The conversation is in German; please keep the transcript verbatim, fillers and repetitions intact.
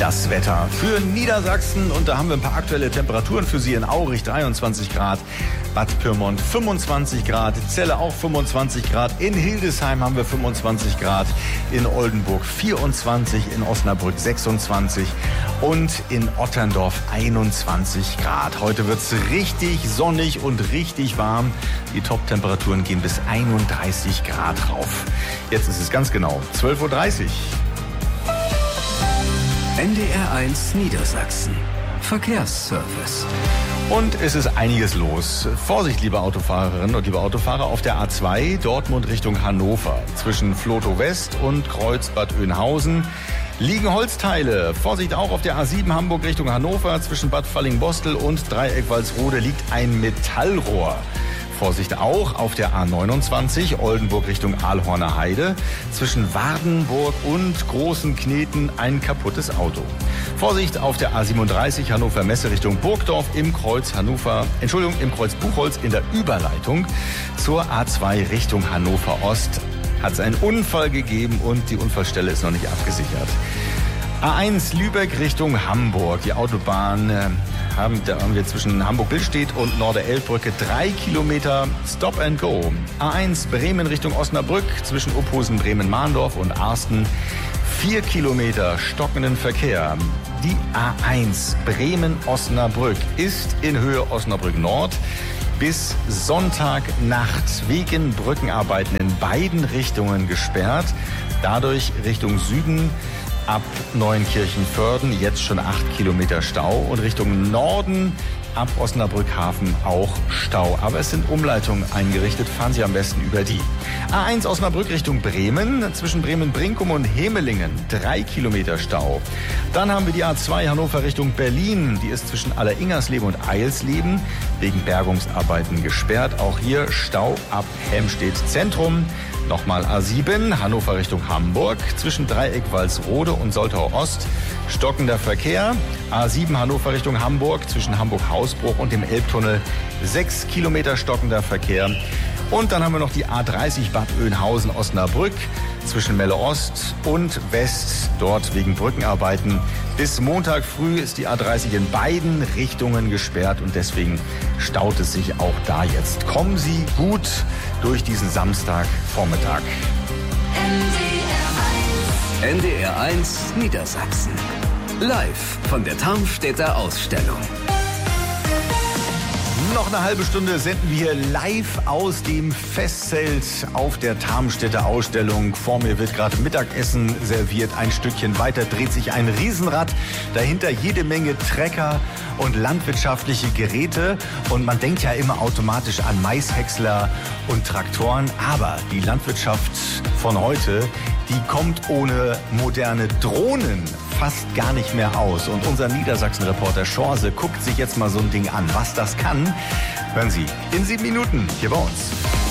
das Wetter für Niedersachsen. Und da haben wir ein paar aktuelle Temperaturen für Sie in Aurich, dreiundzwanzig Grad, Bad Pyrmont fünfundzwanzig Grad, Celle auch fünfundzwanzig Grad, in Hildesheim haben wir fünfundzwanzig Grad, in Oldenburg vierundzwanzig, in Osnabrück sechsundzwanzig und in Otterndorf einundzwanzig Grad. Heute wird es richtig sonnig und richtig warm. Die Top-Temperaturen gehen bis einunddreißig Grad rauf. Jetzt ist es ganz genau zwölf Uhr dreißig. N D R eins Niedersachsen. Verkehrsservice. Und es ist einiges los. Vorsicht, liebe Autofahrerinnen und liebe Autofahrer, auf der A zwei Dortmund Richtung Hannover. Zwischen Vlotho West und Kreuz Bad Oeynhausen liegen Holzteile. Vorsicht auch auf der A sieben Hamburg Richtung Hannover. Zwischen Bad Fallingbostel und Dreieck Walsrode liegt ein Metallrohr. Vorsicht auch auf der A neunundzwanzig Oldenburg Richtung Ahlhorner Heide. Zwischen Wardenburg und Großen Kneten ein kaputtes Auto. Vorsicht auf der A siebenunddreißig Hannover Messe Richtung Burgdorf im Kreuz Hannover, Entschuldigung, im Kreuz Buchholz in der Überleitung zur A zwei Richtung Hannover Ost. Hat es einen Unfall gegeben und die Unfallstelle ist noch nicht abgesichert. A eins Lübeck Richtung Hamburg. Die Autobahn äh, haben, da haben wir zwischen Hamburg-Billstedt und Norderelbbrücke drei Kilometer Stop and Go. A eins Bremen Richtung Osnabrück zwischen Uphusen, Bremen-Mahndorf und Arsten vier Kilometer stockenden Verkehr. Die A eins Bremen-Osnabrück ist in Höhe Osnabrück Nord bis Sonntagnacht wegen Brückenarbeiten in beiden Richtungen gesperrt. Dadurch Richtung Süden ab Neuenkirchen-Vörden jetzt schon acht Kilometer Stau und Richtung Norden ab Osnabrück-Hafen auch Stau. Aber es sind Umleitungen eingerichtet, fahren Sie am besten über die. A eins Osnabrück Richtung Bremen, zwischen Bremen-Brinkum und Hemelingen drei Kilometer Stau. Dann haben wir die A zwei Hannover Richtung Berlin, die ist zwischen Alleringersleben und Eilsleben wegen Bergungsarbeiten gesperrt. Auch hier Stau ab Helmstedt Zentrum. Nochmal A sieben, Hannover Richtung Hamburg, zwischen Dreieck Walsrode und Soltau Ost, stockender Verkehr. A sieben Hannover Richtung Hamburg, zwischen Hamburg-Hausbruch und dem Elbtunnel, sechs Kilometer stockender Verkehr. Und dann haben wir noch die A dreißig Bad Oeynhausen-Osnabrück, zwischen Melle Ost und West, dort wegen Brückenarbeiten. Bis Montag früh ist die A dreißig in beiden Richtungen gesperrt und deswegen staut es sich auch da jetzt. Kommen Sie gut durch diesen Samstagvormittag. N D R eins Niedersachsen. Live von der Tarmstädter Ausstellung. Noch eine halbe Stunde senden wir live aus dem Festzelt auf der Tarmstädter Ausstellung. Vor mir wird gerade Mittagessen serviert. Ein Stückchen weiter dreht sich ein Riesenrad. Dahinter jede Menge Trecker und landwirtschaftliche Geräte. Und man denkt ja immer automatisch an Maishäcksler und Traktoren. Aber die Landwirtschaft von heute, die kommt ohne moderne Drohnen fast gar nicht mehr aus. Und unser Niedersachsen-Reporter Schorse guckt sich jetzt mal so ein Ding an. Was das kann, hören Sie in sieben Minuten hier bei uns.